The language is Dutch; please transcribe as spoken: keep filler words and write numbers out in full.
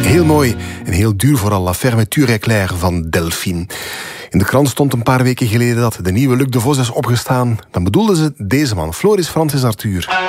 Heel mooi en heel duur vooral, La Fermeture Éclair van Delphine. In de krant stond een paar weken geleden dat de nieuwe Luc de Vos is opgestaan. Dan bedoelden ze deze man, Floris Francis Arthur.